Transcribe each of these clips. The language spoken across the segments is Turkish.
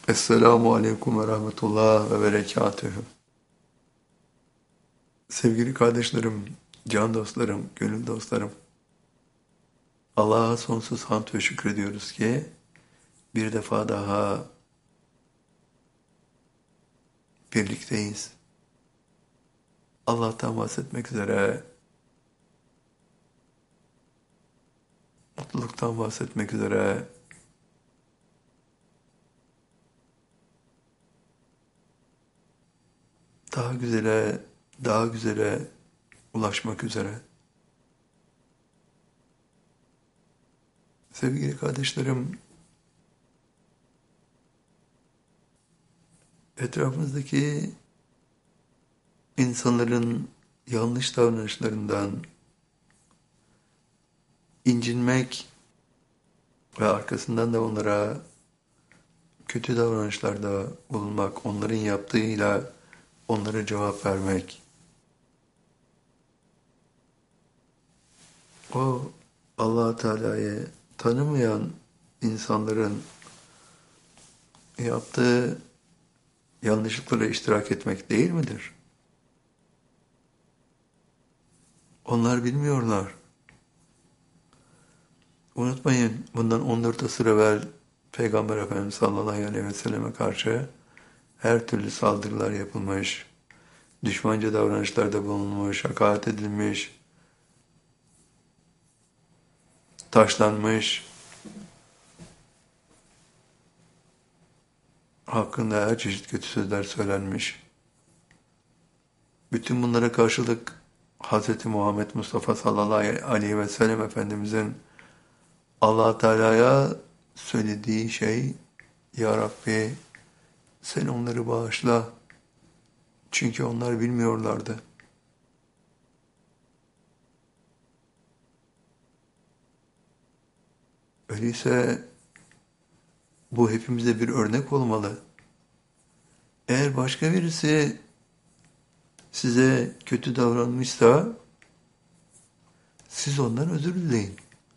Esselamu Aleyküm ve Rahmetullah ve Berekatühü. Sevgili kardeşlerim, can dostlarım, gönül dostlarım. Allah'a sonsuz hamd ve şükrediyoruz ki bir defa daha birlikteyiz. Allah'tan bahsetmek üzere, mutluluktan bahsetmek üzere, daha güzele, daha güzele ulaşmak üzere. Sevgili kardeşlerim, etrafımızdaki insanların yanlış davranışlarından incinmek ve arkasından da onlara kötü davranışlarda bulunmak, onların yaptığıyla onlara cevap vermek. O Allah Teala'yı tanımayan insanların yaptığı yanlışlıklara iştirak etmek değil midir? Onlar bilmiyorlar. Unutmayın, bundan 14 asır evvel Peygamber Efendimiz sallallahu aleyhi ve selleme karşı her türlü saldırılar yapılmış, düşmanca davranışlarda bulunmuş, hakaret edilmiş, taşlanmış, hakkında her çeşit kötü sözler söylenmiş. Bütün bunlara karşılık Hz. Muhammed Mustafa sallallahu aleyhi ve sellem Efendimizin Allah Teala'ya söylediği şey, Ya Rabbi sen onları bağışla, çünkü onlar bilmiyorlardı. Öyleyse bu hepimize bir örnek olmalı. Eğer başka birisi size kötü davranmışsa siz ondan özür dileyin.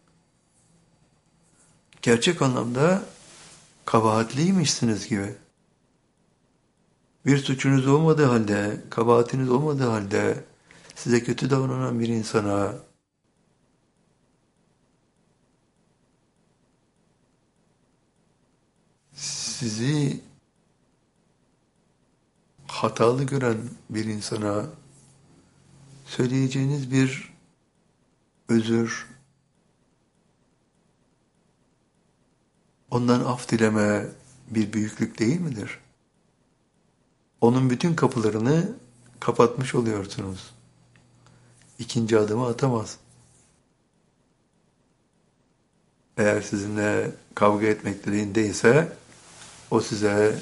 Gerçek anlamda kabahatliymişsiniz gibi. Bir suçunuz olmadığı halde, kabahatiniz olmadığı halde size kötü davranan bir insana sizi hatalı gören bir insana söyleyeceğiniz bir özür, ondan af dileme bir büyüklük değil midir? Onun bütün kapılarını kapatmış oluyorsunuz. İkinci adımı atamaz. Eğer sizinle kavga etmek dediğindeyse o size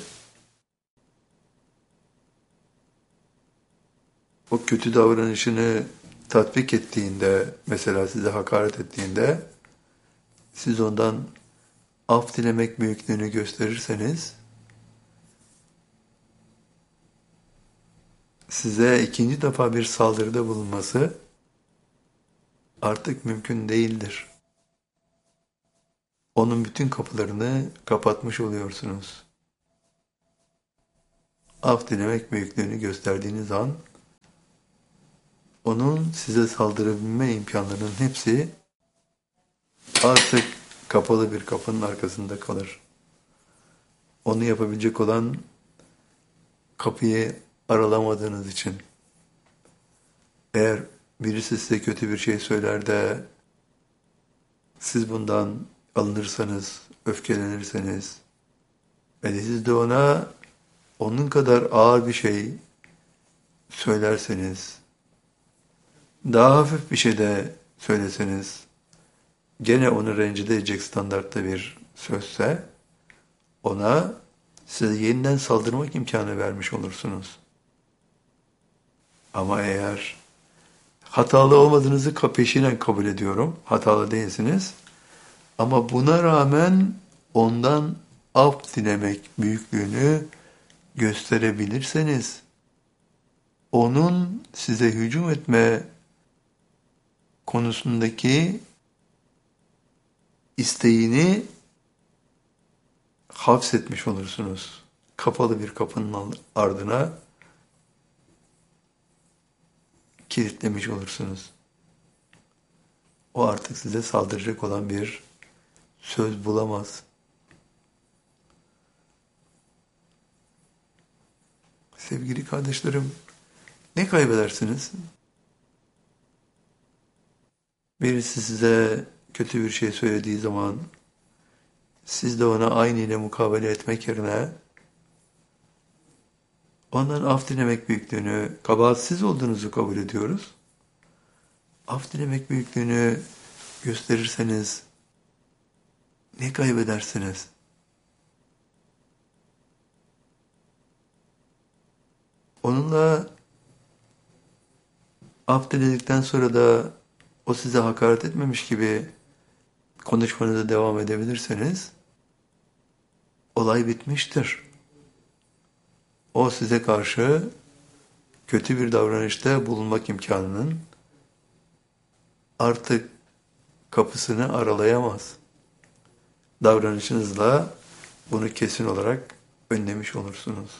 o kötü davranışını tatbik ettiğinde, mesela size hakaret ettiğinde siz ondan af dilemek büyüklüğünü gösterirseniz size ikinci defa bir saldırıda bulunması artık mümkün değildir. Onun bütün kapılarını kapatmış oluyorsunuz. Af dilemek büyüklüğünü gösterdiğiniz an onun size saldırabilme imkanlarının hepsi artık kapalı bir kapının arkasında kalır. Onu yapabilecek olan kapıyı aralamadığınız için. Eğer birisi size kötü bir şey söyler de siz bundan alınırsanız, öfkelenirseniz ve siz de ona onun kadar ağır bir şey söylerseniz, daha hafif bir şey de söyleseniz, gene onu rencide edecek standartta bir sözse, ona size yeniden saldırmak imkanı vermiş olursunuz. Ama eğer hatalı olmadığınızı peşinen kabul ediyorum, hatalı değilsiniz, ama buna rağmen ondan af dilemek büyüklüğünü gösterebilirseniz, onun size hücum etme konusundaki isteğini hapsetmiş olursunuz. Kapalı bir kapının ardına kilitlemiş olursunuz. O artık size saldıracak olan bir söz bulamaz. Sevgili kardeşlerim, ne kaybedersiniz? Birisi size kötü bir şey söylediği zaman, siz de ona aynı ile mukabele etmek yerine, ondan af dilemek büyüklüğünü, kabahatsiz olduğunuzu kabul ediyoruz. Af dilemek büyüklüğünü gösterirseniz, ne kaybedersiniz? Onunla af diledikten sonra da o size hakaret etmemiş gibi konuşmanıza devam edebilirseniz, olay bitmiştir. O size karşı kötü bir davranışta bulunmak imkanının artık kapısını aralayamaz. Davranışınızla bunu kesin olarak önlemiş olursunuz.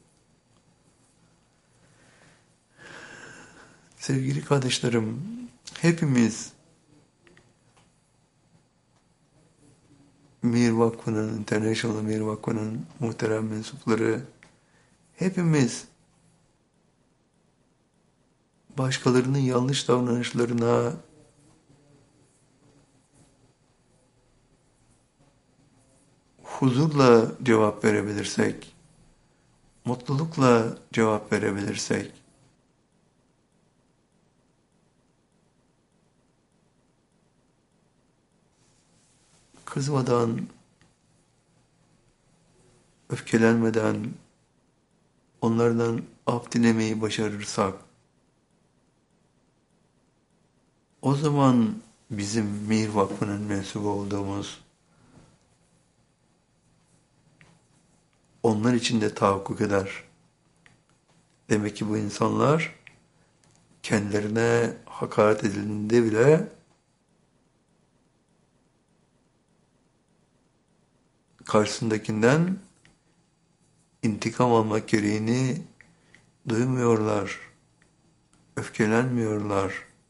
Sevgili kardeşlerim, hepimiz Mir Vakfı'nın, International Mir Vakfı'nın muhterem mensupları, hepimiz başkalarının yanlış davranışlarına huzurla cevap verebilirsek, mutlulukla cevap verebilirsek, kızmadan, öfkelenmeden, onlardan af dilemeyi başarırsak, o zaman bizim Mir Vakfı'nın mensubu olduğumuz, onlar için de tahakkuk eder. Demek ki bu insanlar kendilerine hakaret edildiğinde bile karşısındakinden intikam almak gereğini duymuyorlar, öfkelenmiyorlar.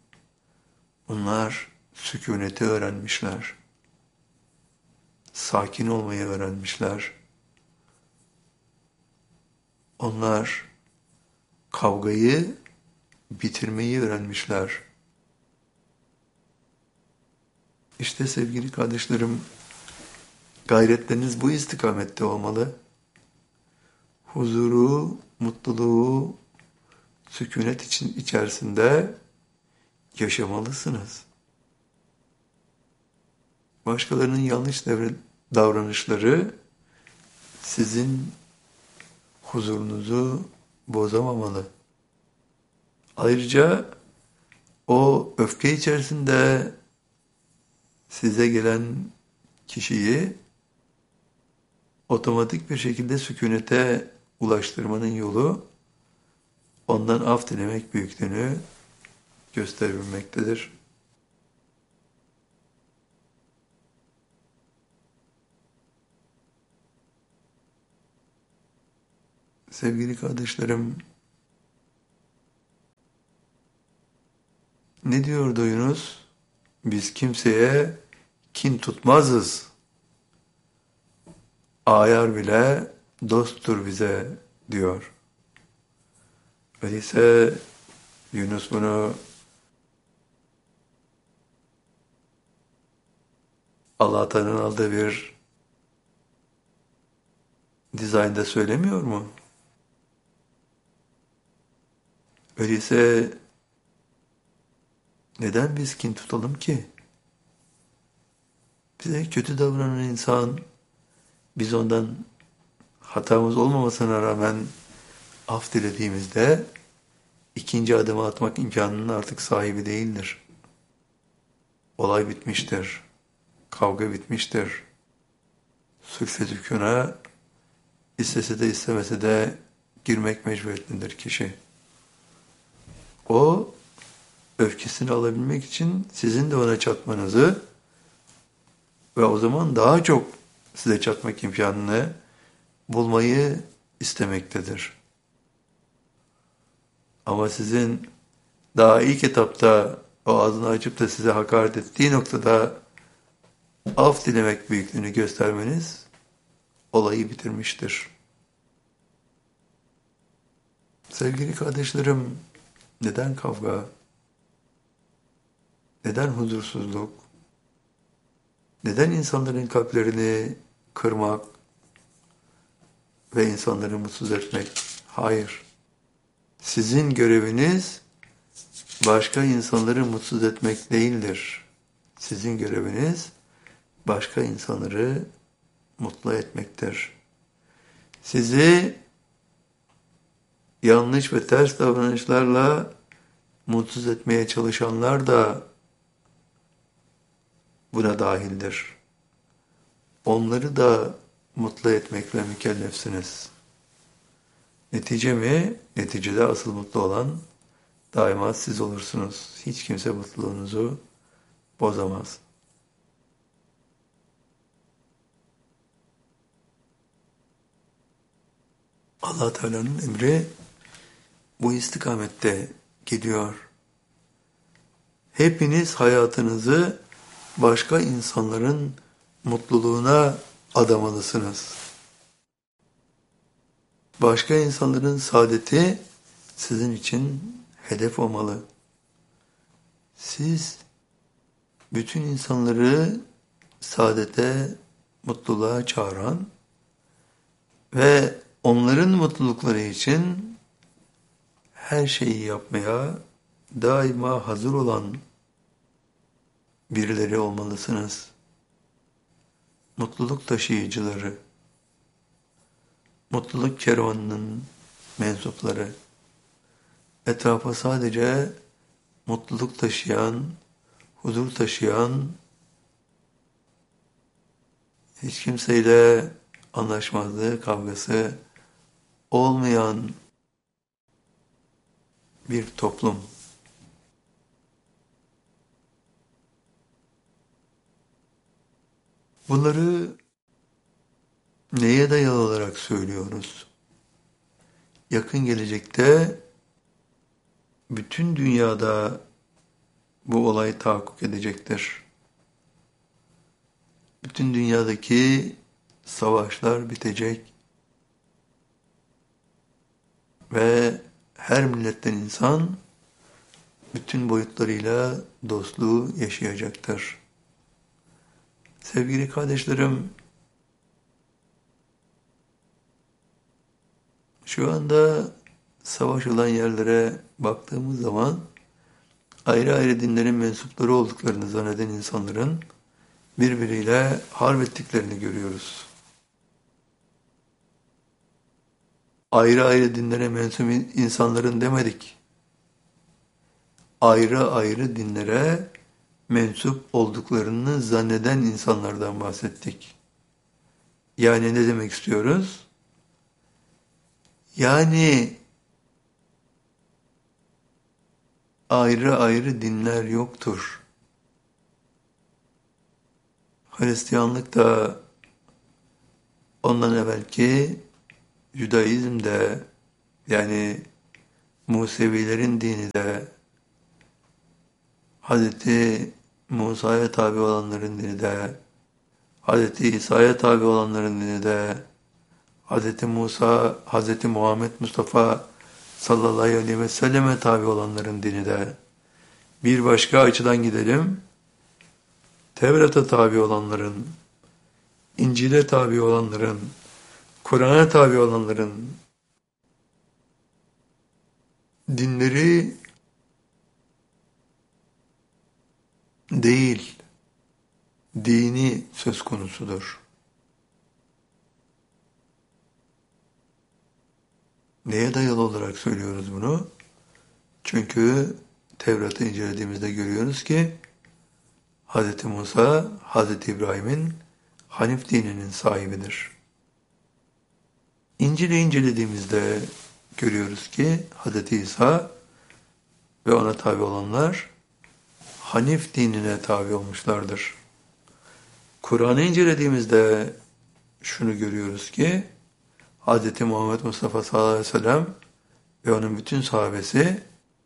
Onlar sükuneti öğrenmişler, sakin olmayı öğrenmişler. Onlar kavgayı bitirmeyi öğrenmişler. İşte sevgili kardeşlerim, gayretleriniz bu istikamette olmalı. Huzuru, mutluluğu, sükunet içerisinde yaşamalısınız. Başkalarının yanlış davranışları sizin huzurunuzu bozamamalı. Ayrıca o öfke içerisinde size gelen kişiyi otomatik bir şekilde sükunete ulaştırmanın yolu ondan af dilemek büyüklüğünü gösterebilmektedir. Sevgili kardeşlerim, ne diyordu Yunus? Biz kimseye kin tutmazız. Ayar bile dosttur bize diyor. Öyleyse Yunus bunu Allah'tan aldığı bir dizaynda söylemiyor mu? Öyleyse neden biz kin tutalım ki? Bize kötü davranan insan, biz ondan hatamız olmamasına rağmen af dilediğimizde ikinci adımı atmak imkanının artık sahibi değildir. Olay bitmiştir. Kavga bitmiştir. Sulh ve sükûna istese de istemese de girmek mecburiyetindedir kişi. O öfkesini alabilmek için sizin de ona çatmanızı ve o zaman daha çok size çatmak imkanını bulmayı istemektedir. Ama sizin daha ilk etapta o ağzını açıp da size hakaret ettiği noktada af dilemek büyüklüğünü göstermeniz olayı bitirmiştir. Sevgili kardeşlerim, neden kavga? Neden huzursuzluk? Neden insanların kalplerini kırmak ve insanları mutsuz etmek? Hayır. Sizin göreviniz başka insanları mutsuz etmek değildir. Sizin göreviniz başka insanları mutlu etmektir. Sizi yanlış ve ters davranışlarla mutsuz etmeye çalışanlar da buna dahildir. Onları da mutlu etmekle mükellefsiniz. Netice mi? Neticede asıl mutlu olan daima siz olursunuz. Hiç kimse mutluluğunuzu bozamaz. Allah Teala'nın emri bu istikamette gidiyor. Hepiniz hayatınızı başka insanların mutluluğuna adamalısınız. Başka insanların saadeti sizin için hedef olmalı. Siz bütün insanları saadete, mutluluğa çağıran ve onların mutlulukları için her şeyi yapmaya daima hazır olan birileri olmalısınız. Mutluluk taşıyıcıları, mutluluk kervanının mensupları, etrafa sadece mutluluk taşıyan, huzur taşıyan, hiç kimseyle anlaşmazlığı, kavgası olmayan bir toplum. Bunları neye dayalı olarak söylüyoruz? Yakın gelecekte bütün dünyada bu olay tahakkuk edecektir. Bütün dünyadaki savaşlar bitecek ve her milletten insan bütün boyutlarıyla dostluğu yaşayacaktır. Sevgili kardeşlerim, şu anda savaş olan yerlere baktığımız zaman ayrı ayrı dinlerin mensupları olduklarını zanneden insanların birbiriyle harp ettiklerini görüyoruz. Ayrı ayrı dinlere mensup insanların demedik. Ayrı ayrı dinlere mensup olduklarını zanneden insanlardan bahsettik. Yani ne demek istiyoruz? Yani ayrı ayrı dinler yoktur. Hristiyanlık da ondan evvelki Judaizm de, yani Musevilerin dini de, Hz. Musa'ya tabi olanların dini de, Hz. İsa'ya tabi olanların dini de, Hz. Musa, Hz. Muhammed Mustafa sallallahu aleyhi ve selleme tabi olanların dini de. Bir başka açıdan gidelim. Tevrat'a tabi olanların, İncil'e tabi olanların, Kur'an'a tabi olanların dinleri değil, dini söz konusudur. Neye dayalı olarak söylüyoruz bunu? Çünkü Tevrat'ı incelediğimizde görüyoruz ki Hz. Musa, Hz. İbrahim'in Hanif dininin sahibidir. İncil'i incelediğimizde görüyoruz ki Hz. İsa ve ona tabi olanlar Hanif dinine tabi olmuşlardır. Kur'an'ı incelediğimizde şunu görüyoruz ki Hz. Muhammed Mustafa sallallahu aleyhi ve sellem ve onun bütün sahabesi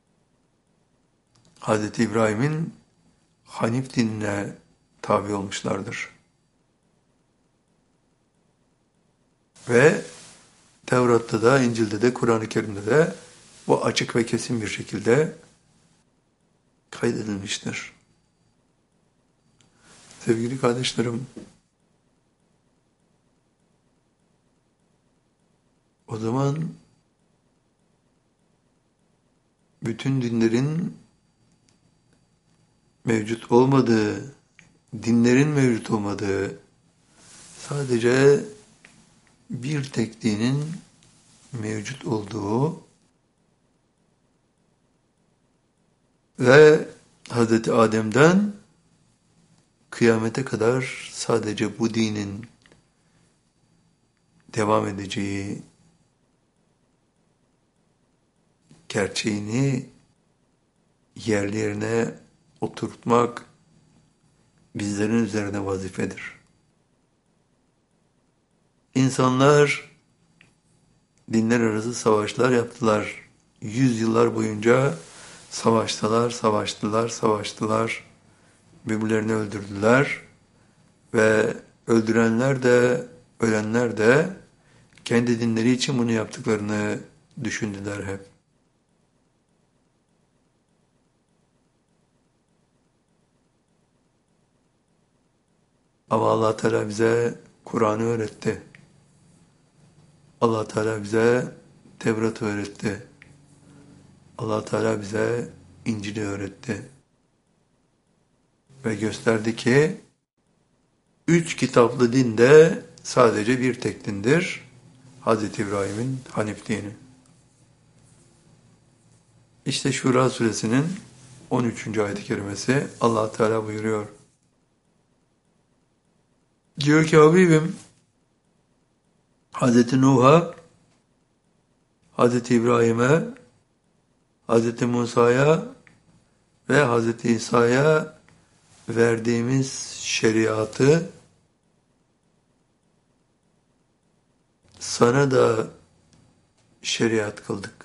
Hz. İbrahim'in Hanif dinine tabi olmuşlardır. Ve Tevrat'ta da, İncil'de de, Kur'an-ı Kerim'de de bu açık ve kesin bir şekilde kaydedilmiştir. Sevgili kardeşlerim, o zaman bütün dinlerin mevcut olmadığı, dinlerin mevcut olmadığı, sadece bir tek dinin mevcut olduğu ve Hz. Adem'den kıyamete kadar sadece bu dinin devam edeceği gerçeğini yerli yerine oturtmak bizlerin üzerine vazifedir. İnsanlar dinler arası savaşlar yaptılar. Yüzyıllar boyunca savaştılar. Birbirlerini öldürdüler ve öldürenler de ölenler de kendi dinleri için bunu yaptıklarını düşündüler hep. Ama Allah Teala bize Kur'an'ı öğretti. Allah Teala bize Tevrat'ı öğretti. Allah Teala bize İncil'i öğretti. Ve gösterdi ki 3 kitaplı din de sadece bir tek dindir. Hz. İbrahim'in Hanif dini. İşte Şura suresinin 13. ayet-i kerimesi Allah Teala buyuruyor. Diyor ki Habibim, Hz. Nuh'a, Hz. İbrahim'e, Hz. Musa'ya ve Hz. İsa'ya verdiğimiz şeriatı sana da şeriat kıldık.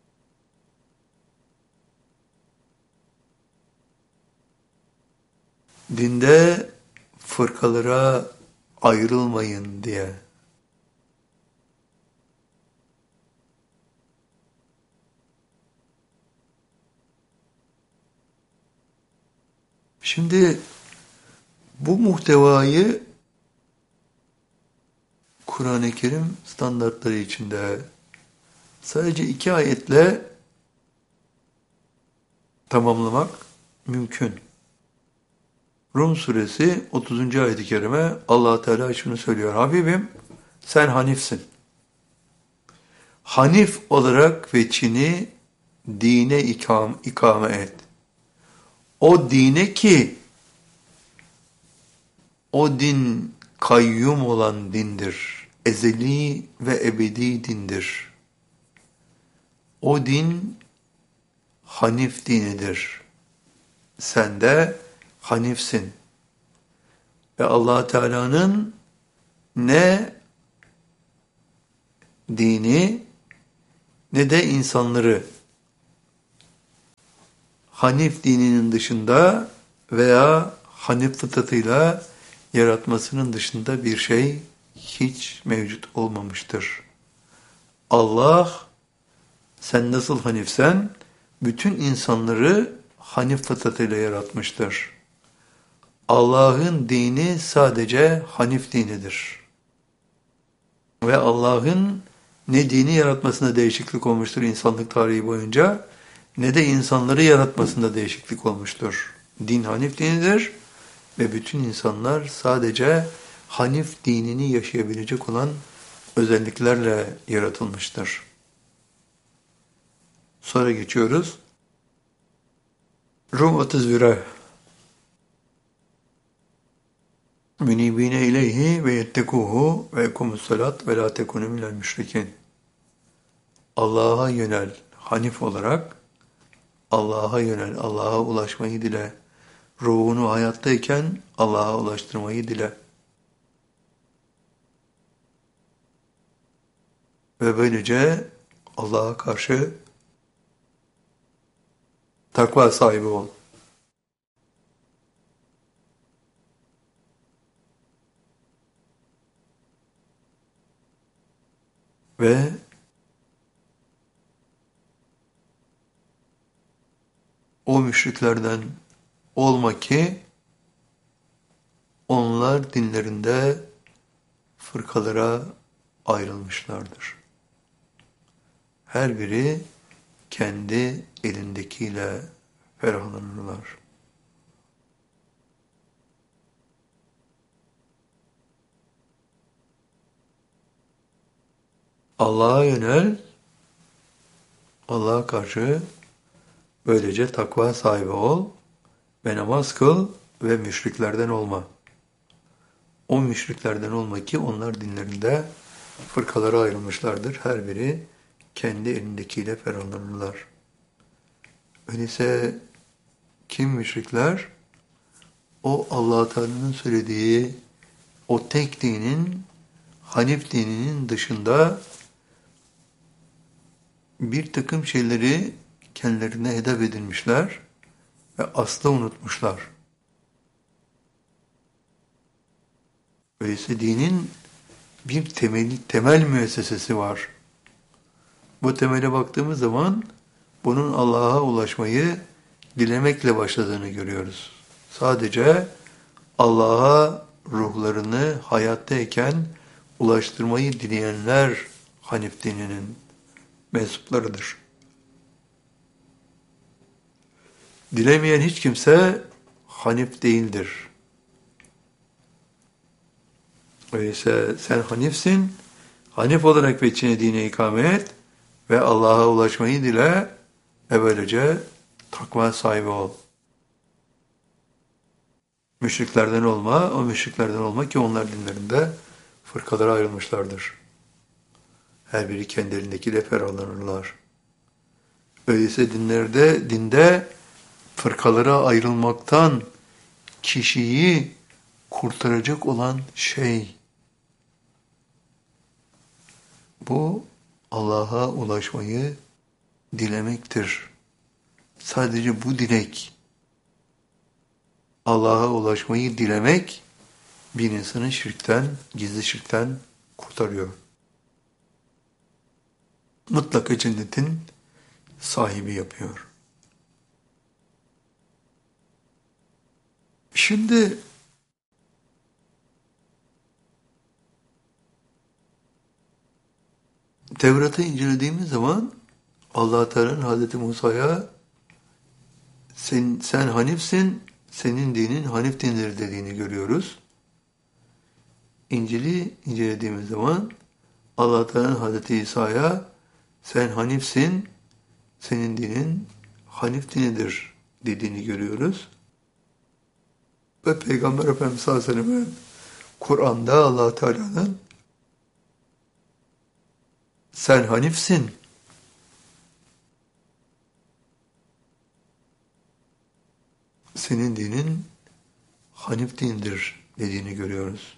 Dinde fırkalara ayrılmayın diye. Şimdi bu muhtevayı Kur'an-ı Kerim standartları içinde sadece 2 ayetle tamamlamak mümkün. Rum suresi 30. ayet-i kerime Allah Teala şunu söylüyor. Habibim sen Hanifsin. Hanif olarak veçini dine ikame et. O dine ki o din kayyum olan dindir. Ezeli ve ebedi dindir. O din Hanif dinidir. Sen de Hanifsin. Ve Allah Teala'nın ne dini ne de insanları Hanif dininin dışında veya Hanif fıtratıyla yaratmasının dışında bir şey hiç mevcut olmamıştır. Allah sen nasıl Hanifsen bütün insanları Hanif fıtratıyla yaratmıştır. Allah'ın dini sadece Hanif dinidir. Ve Allah'ın ne dini yaratmasında değişiklik olmuştur insanlık tarihi boyunca, ne de insanları yaratmasında değişiklik olmuştur. Din Hanif dinidir ve bütün insanlar sadece Hanif dinini yaşayabilecek olan özelliklerle yaratılmıştır. Sonra geçiyoruz. Rum 31'e Münibine ileyhi ve yettekuhu ve ekumus salat ve la tekunu minel müşrikin. Allah'a yönel Hanif olarak, Allah'a yönel, Allah'a ulaşmayı dile. Ruhunu hayattayken Allah'a ulaştırmayı dile. ve böylece Allah'a karşı takva sahibi ol. Ve o müşriklerden olma ki onlar dinlerinde fırkalara ayrılmışlardır. Her biri kendi elindekiyle ferahlanırlar. Allah'a yönel, Allah'a karşı böylece takva sahibi ol ve namaz kıl ve müşriklerden olma. O müşriklerden olma ki onlar dinlerinde fırkalara ayrılmışlardır. Her biri kendi elindekiyle ferahlanırlar. Öyleyse kim müşrikler? O Allah-u Teala'nın söylediği o tek dinin, Hanif dininin dışında bir takım şeyleri kendilerine hedef edinmişler ve asla unutmuşlar. Öyleyse dinin bir temel müessesesi var. Bu temele baktığımız zaman bunun Allah'a ulaşmayı dilemekle başladığını görüyoruz. Sadece Allah'a ruhlarını hayattayken ulaştırmayı dileyenler Hanif dininin mensuplarıdır. Dilemeyen hiç kimse Hanif değildir. Öyleyse sen Hanifsin, Hanif olarak veçhine dine ikame et ve Allah'a ulaşmayı dile ve böylece takva sahibi ol. Müşriklerden olma, o müşriklerden olma ki onlar dinlerinde fırkalara ayrılmışlardır. Her biri kendi elindekiyle ferahlanırlar. Öyleyse dinde fırkalara ayrılmaktan kişiyi kurtaracak olan şey, bu Allah'a ulaşmayı dilemektir. Sadece bu dilek, Allah'a ulaşmayı dilemek, bir insanı şirkten, gizli şirkten kurtarıyor. Mutlaka cennetin sahibi yapıyor. Şimdi Tevrat'ı incelediğimiz zaman Allah Teala'nın Hazreti Musa'ya sen Hanifsin, senin dinin Hanif dindir dediğini görüyoruz. İncil'i incelediğimiz zaman Allah Teala'nın Hazreti İsa'ya sen Hanifsin, senin dinin Hanif dinidir dediğini görüyoruz. Ve Peygamber Efendimiz sallallahu aleyhi ve sellem'in Kur'an'da Allah Teala'nın sen Hanifsin, senin dinin Hanif dindir dediğini görüyoruz.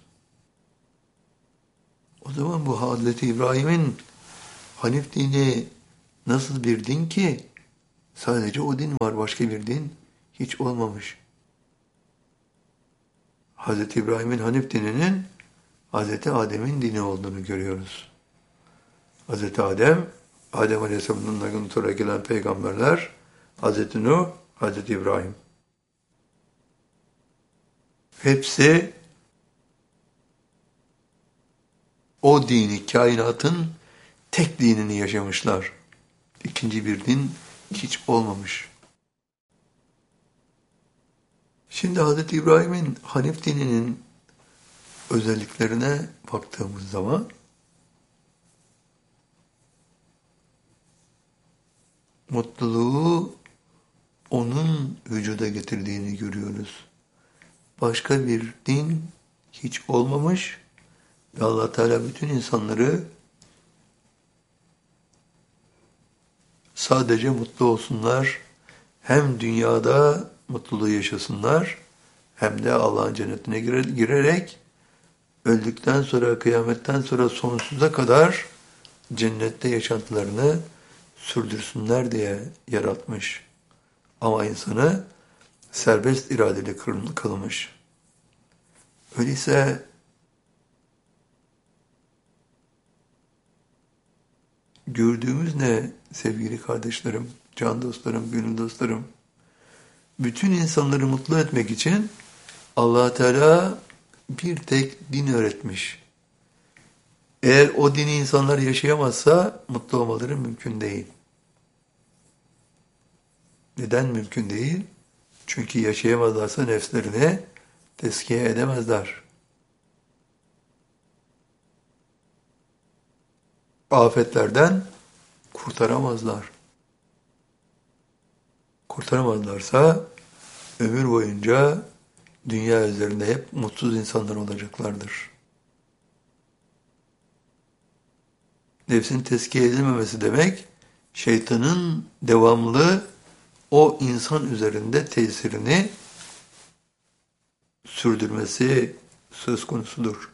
O zaman bu Hazreti İbrahim'in Hanif dini nasıl bir din ki? Sadece o din var, başka bir din hiç olmamış. Hazreti İbrahim'in Hanif dininin Hazreti Adem'in dini olduğunu görüyoruz. Hazreti Adem Aleyhisselam'dan sonra gelen peygamberler, Hazreti Nuh, Hazreti İbrahim. Hepsi o dini, kainatın tek dinini yaşamışlar. İkinci bir din hiç olmamış. Şimdi Hazreti İbrahim'in Hanif dininin özelliklerine baktığımız zaman mutluluğu onun vücuda getirdiğini görüyoruz. Başka bir din hiç olmamış ve Allah Teala bütün insanları sadece mutlu olsunlar, hem dünyada mutluluğu yaşasınlar, hem de Allah'ın cennetine girerek öldükten sonra, kıyametten sonra sonsuza kadar cennette yaşantılarını sürdürsünler diye yaratmış. Ama insanı serbest iradeli kılmış. Öyleyse gördüğümüz ne sevgili kardeşlerim, can dostlarım, gönül dostlarım? Bütün insanları mutlu etmek için Allah Teala bir tek din öğretmiş. Eğer o dini insanlar yaşayamazsa mutlu olmaları mümkün değil. Neden mümkün değil? Çünkü yaşayamazlarsa nefslerini tezkiye edemezler. Afetlerden kurtaramazlar. Kurtaramazlarsa ömür boyunca dünya üzerinde hep mutsuz insanlar olacaklardır. Nefsin tezkiye edilmemesi demek, şeytanın devamlı o insan üzerinde tesirini sürdürmesi söz konusudur.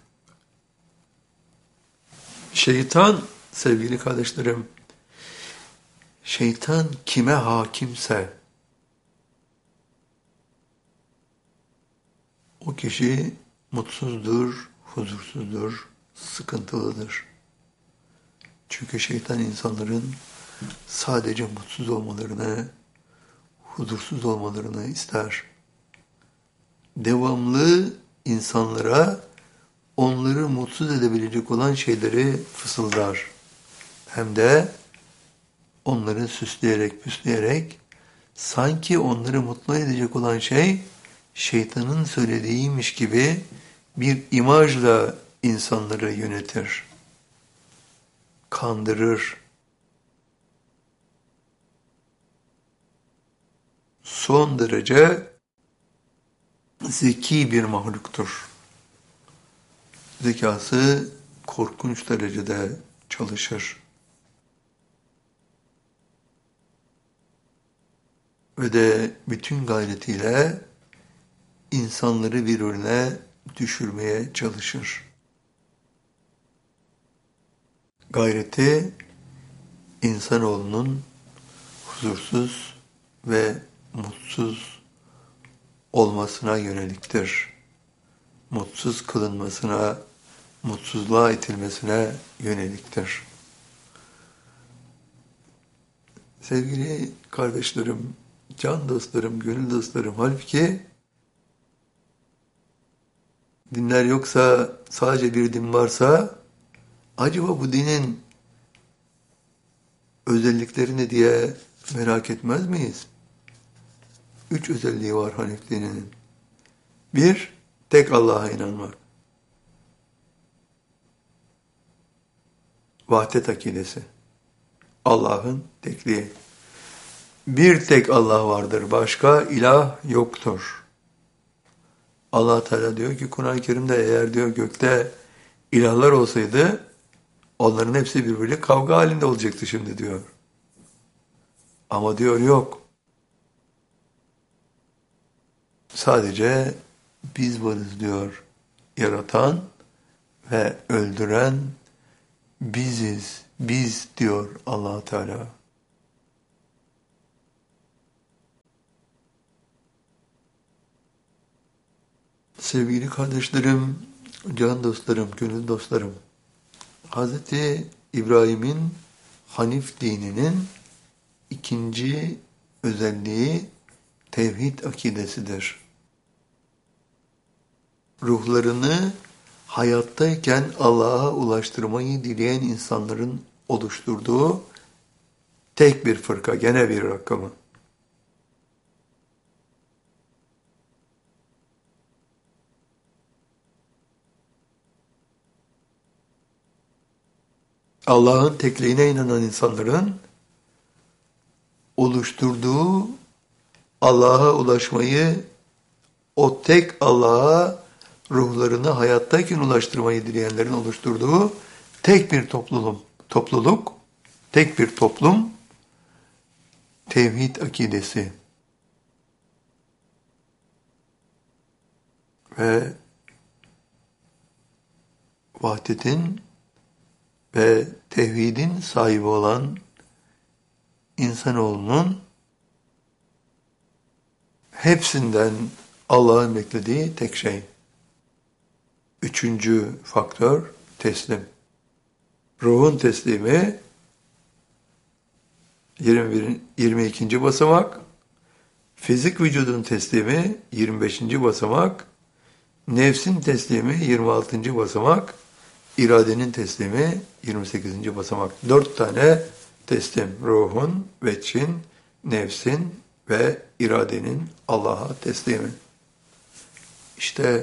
Şeytan, sevgili kardeşlerim, şeytan kime hakimse, o kişi mutsuzdur, huzursuzdur, sıkıntılıdır. Çünkü şeytan insanların sadece mutsuz olmalarını, huzursuz olmalarını ister. Devamlı insanlara onları mutsuz edebilecek olan şeyleri fısıldar. Hem de onları süsleyerek, püsleyerek sanki onları mutlu edecek olan şey şeytanın söylediğiymiş gibi bir imajla insanları yönetir, kandırır. Son derece zeki bir mahluktur. Zekası korkunç derecede çalışır. Ve de bütün gayretiyle insanları birbirine düşürmeye çalışır. Gayreti insanoğlunun huzursuz ve mutsuz olmasına yöneliktir. Mutsuz kılınmasına, mutsuzluğa itilmesine yöneliktir. Sevgili kardeşlerim, can dostlarım, gönül dostlarım, halbuki dinler yoksa, sadece bir din varsa, acaba bu dinin özellikleri ne diye merak etmez miyiz? 3 özelliği var Hanif dininin. 1, tek Allah'a inanmak. Vahdet akidesi. Allah'ın tekliği. Bir tek Allah vardır, başka ilah yoktur. Allah Teala diyor ki Kur'an-ı Kerim'de, eğer diyor gökte ilahlar olsaydı onların hepsi birbiriyle kavga halinde olacaktı şimdi diyor. Ama diyor yok. Sadece biz varız diyor. Yaratan ve öldüren biziz. Biz diyor Allah Teala. Sevgili kardeşlerim, can dostlarım, gönül dostlarım, Hz. İbrahim'in Hanif dininin ikinci özelliği tevhid akidesidir. Ruhlarını hayattayken Allah'a ulaştırmayı dileyen insanların oluşturduğu tek bir fırka, gene bir rakamı. Allah'ın tekliğine inanan insanların oluşturduğu Allah'a ulaşmayı, o tek Allah'a ruhlarını hayattayken ulaştırmayı dileyenlerin oluşturduğu tek bir topluluk, tek bir toplum, tevhid akidesi ve vahdetin ve tevhidin sahibi olan insanoğlunun hepsinden Allah'ın beklediği tek şey. Üçüncü faktör teslim. Ruhun teslimi 22. basamak, fizik vücudun teslimi 25. basamak, nefsin teslimi 26. basamak, iradenin teslimi 28. basamak. 4 tane teslim. Ruhun, veçin, nefsin ve iradenin Allah'a teslimi. İşte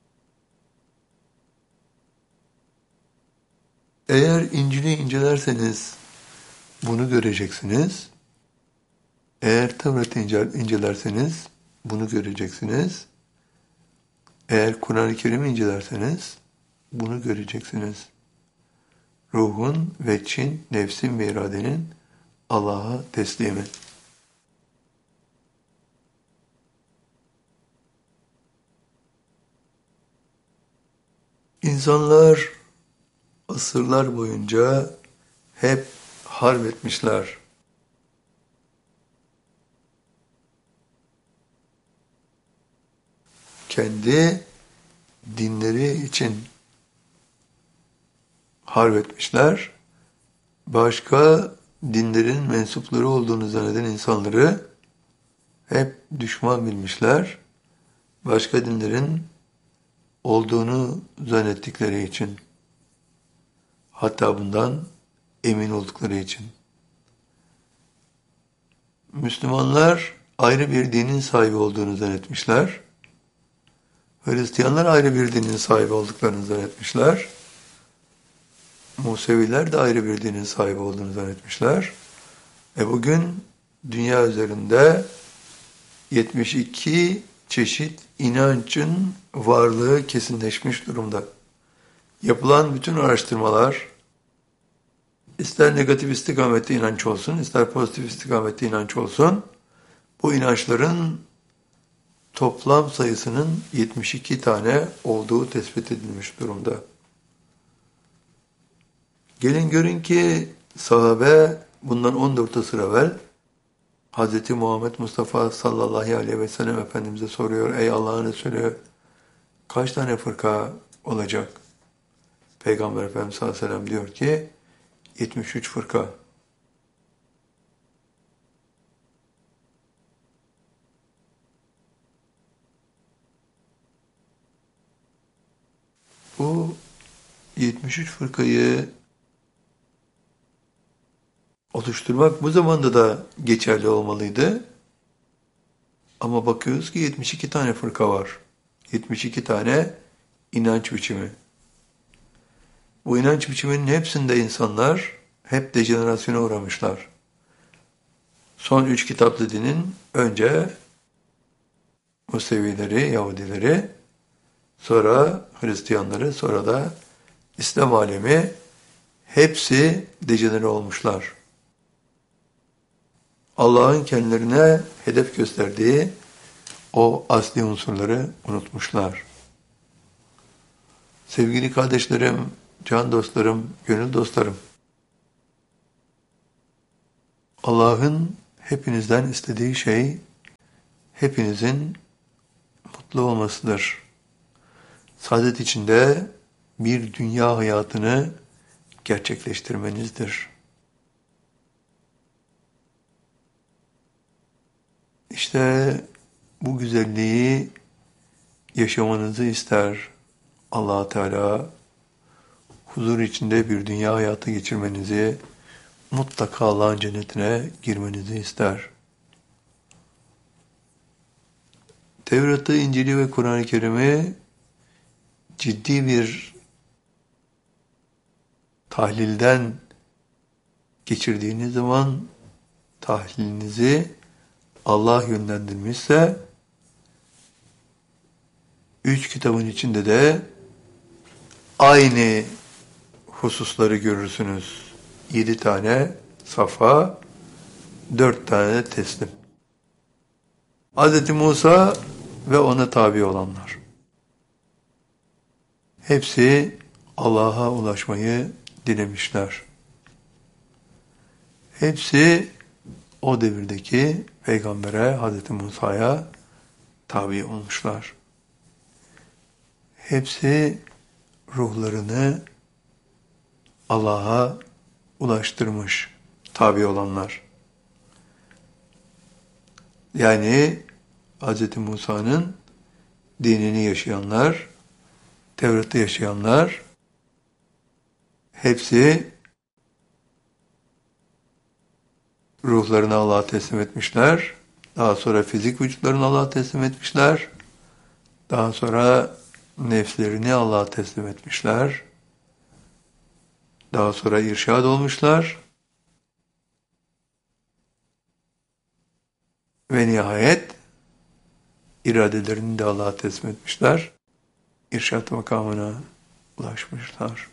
eğer İncil'i incelerseniz bunu göreceksiniz. Eğer Tevrat'ı incelerseniz bunu göreceksiniz. Eğer Kur'an-ı Kerim'i incelerseniz bunu göreceksiniz. Ruhun, veçin, nefsin ve iradenin Allah'a teslimi. İnsanlar asırlar boyunca hep harp etmişler. Kendi dinleri için harp etmişler. Başka dinlerin mensupları olduğunu zanneden insanları hep düşman bilmişler. Başka dinlerin olduğunu zannettikleri için. Hatta bundan emin oldukları için. Müslümanlar ayrı bir dinin sahibi olduğunu zannetmişler. Hristiyanlar ayrı bir dinin sahibi olduklarını zannetmişler. Museviler de ayrı bir dinin sahibi olduğunu zannetmişler. Bugün dünya üzerinde 72 çeşit inancın varlığı kesinleşmiş durumda. Yapılan bütün araştırmalar, ister negatif istikamette inanç olsun, ister pozitif istikamette inanç olsun, bu inançların toplam sayısının 72 tane olduğu tespit edilmiş durumda. Gelin görün ki sahabe bundan 14 asır evvel Hz. Muhammed Mustafa sallallahu aleyhi ve sellem Efendimiz'e soruyor, ey Allah'ın Resulü kaç tane fırka olacak? Peygamber Efendimiz sallallahu aleyhi ve sellem diyor ki 73 fırka. Bu 73 fırkayı oluşturmak bu zamanda da geçerli olmalıydı. Ama bakıyoruz ki 72 tane fırka var. 72 tane inanç biçimi. Bu inanç biçiminin hepsinde insanlar hep dejenerasyona uğramışlar. Son 3 kitaplı dinin önce Musevileri, Yahudileri, sonra Hristiyanları, sonra da İslam alemi hepsi dejenere olmuşlar. Allah'ın kendilerine hedef gösterdiği o asli unsurları unutmuşlar. Sevgili kardeşlerim, can dostlarım, gönül dostlarım, Allah'ın hepinizden istediği şey, hepinizin mutlu olmasıdır. Saadet içinde bir dünya hayatını gerçekleştirmenizdir. İşte bu güzelliği yaşamanızı ister Allah Teala. Huzur içinde bir dünya hayatı geçirmenizi, mutlaka Allah'ın cennetine girmenizi ister. Tevrat'ı, İncil'i ve Kur'an-ı Kerim'i ciddi bir tahlilden geçirdiğiniz zaman tahlilinizi Allah yönlendirmişse 3 kitabın içinde de aynı hususları görürsünüz. 7 tane safa, 4 tane de teslim. Hz. Musa ve ona tabi olanlar. Hepsi Allah'a ulaşmayı dilemişler. hepsi o devirdeki peygambere, Hazreti Musa'ya tabi olmuşlar. Hepsi ruhlarını Allah'a ulaştırmış tabi olanlar. Yani Hz. Musa'nın dinini yaşayanlar, Tevrat'ı yaşayanlar, hepsi ruhlarını Allah'a teslim etmişler. Daha sonra fizik vücutlarını Allah'a teslim etmişler. Daha sonra nefslerini Allah'a teslim etmişler. Daha sonra irşad olmuşlar. Ve nihayet iradelerini de Allah'a teslim etmişler. İrşad makamına ulaşmışlar.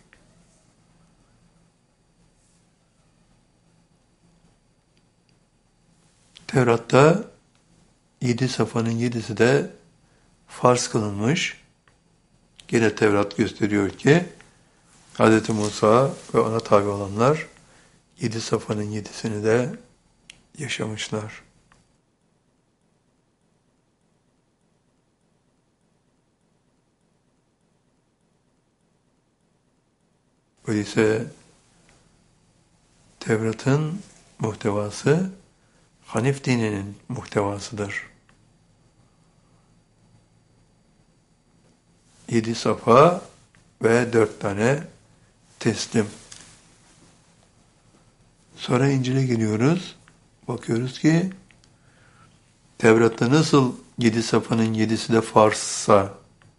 Tevrat'ta 7 safhanın 7'si de farz kılınmış. Gene Tevrat gösteriyor ki Hz. Musa ve ona tabi olanlar 7 safhanın 7'sini de yaşamışlar. Öyleyse Tevrat'ın muhtevası Hanif dininin muhtevasıdır. 7 safa ve 4 tane teslim. Sonra İncil'e geliyoruz. Bakıyoruz ki Tevrat'ta nasıl 7 safanın 7'si de farzsa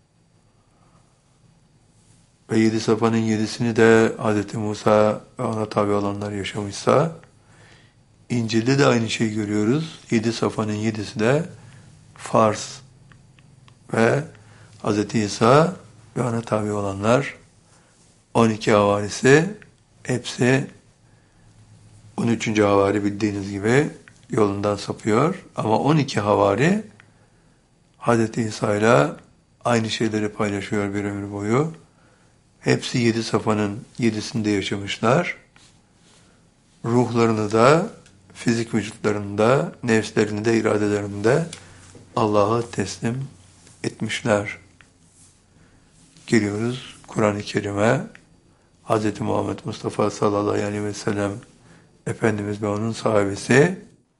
ve 7 safanın 7'sini de Hz. Musa ve ona tabi olanlar yaşamışsa, İncil'de de aynı şeyi görüyoruz. 7 safanın 7'si de farz ve Hz. İsa ve ona tabi olanlar 12 havarisi hepsi 13. havari bildiğiniz gibi yolundan sapıyor. Ama 12 havari Hz. İsa ile aynı şeyleri paylaşıyor bir ömür boyu. Hepsi 7 safanın 7'sinde yaşamışlar. Ruhlarını da, fizik vücutlarını da, nefslerini de, iradelerini de Allah'a teslim etmişler. Geliyoruz Kur'an-ı Kerim'e. Hz. Muhammed Mustafa sallallahu aleyhi ve sellem Efendimiz ve onun sahabesi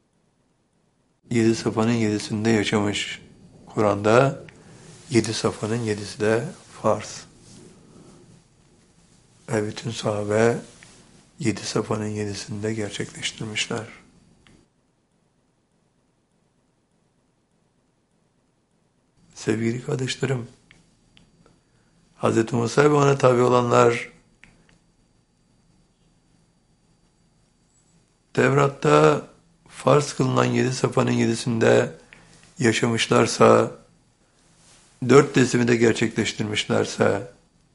7 safanın 7'sinde yaşamış. Kur'an'da 7 safanın 7'si de farz. Ve bütün sahabe 7 safanın 7'sinde gerçekleştirmişler. Sevgili kardeşlerim, Hz. Musa ve ona tabi olanlar Tevrat'ta farz kılınan 7 safanın 7'sinde yaşamışlarsa, 4 teslimi de gerçekleştirmişlerse,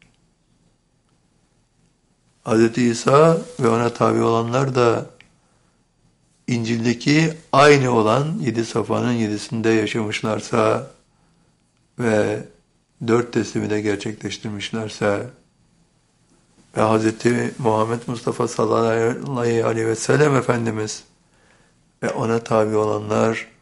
Hz. İsa ve ona tabi olanlar da İncil'deki aynı olan 7 safanın 7'sinde yaşamışlarsa ve 4 teslimi de gerçekleştirmişlerse ve Hz. Muhammed Mustafa sallallahu aleyhi ve sellem Efendimiz ve ona tabi olanlar